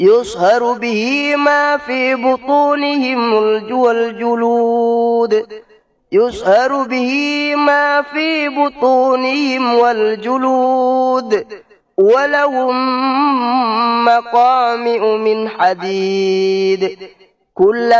يصهر به ما في بطونهم والجلود يصهر به ما في بطونهم والجلود ولهم مقامع من حديد